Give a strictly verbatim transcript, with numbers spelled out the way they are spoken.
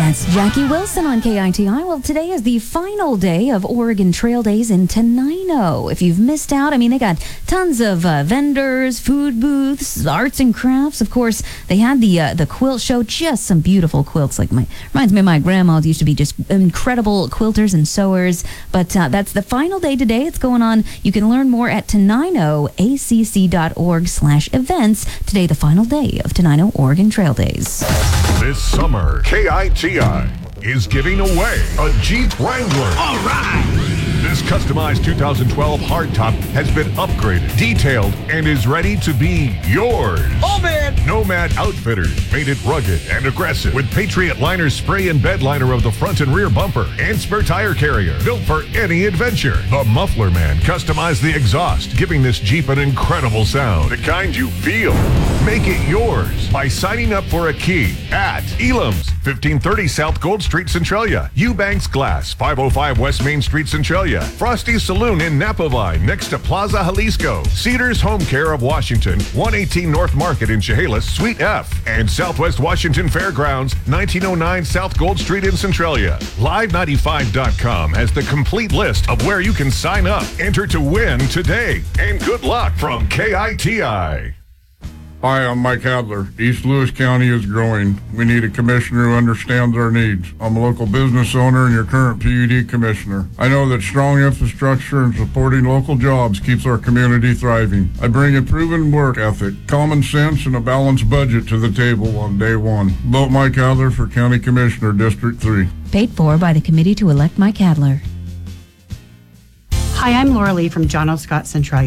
That's Jackie Wilson on K I T I. Well, today is the final day of Oregon Trail Days in Tenino. If you've missed out, I mean, they got tons of uh, vendors, food booths, arts and crafts. Of course, they had the uh, the quilt show, just some beautiful quilts. Like my reminds me of my grandma's used to be just incredible quilters and sewers. But uh, that's the final day today. It's going on. You can learn more at tenino a c c dot org slash events. Today, the final day of Tenino Oregon Trail Days. This summer, K I T I is giving away a Jeep Wrangler. All right! This customized two thousand twelve hardtop has been upgraded, detailed, and is ready to be yours. Oh, man! Nomad Outfitters made it rugged and aggressive with Patriot Liner spray and bed liner of the front and rear bumper and spare tire carrier, built for any adventure. The Muffler Man customized the exhaust, giving this Jeep an incredible sound, the kind you feel. Make it yours by signing up for a key at Elam's, fifteen thirty South Gold Street, Centralia. Eubanks Glass, five oh five West Main Street, Centralia. Frosty's Saloon in Napavine, next to Plaza Jalisco. Cedars Home Care of Washington, one eighteen North Market in Chehalis, Suite F. And Southwest Washington Fairgrounds, nineteen oh nine South Gold Street in Centralia. Live ninety-five dot com has the complete list of where you can sign up. Enter to win today. And good luck from K I T I. Hi, I'm Mike Adler. East Lewis County is growing. We need a commissioner who understands our needs. I'm a local business owner and your current P U D commissioner. I know that strong infrastructure and supporting local jobs keeps our community thriving. I bring a proven work ethic, common sense, and a balanced budget to the table on day one. Vote Mike Adler for County Commissioner, District three. Paid for by the committee to elect Mike Adler. Hi, I'm Laura Lee from John O. Scott Centralia.